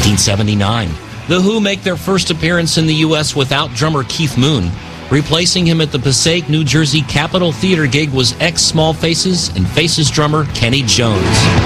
1979, The Who make their first appearance in the U.S. without drummer Keith Moon. Replacing him at the Passaic, New Jersey Capitol Theater gig was ex-Small Faces and Faces drummer Kenny Jones.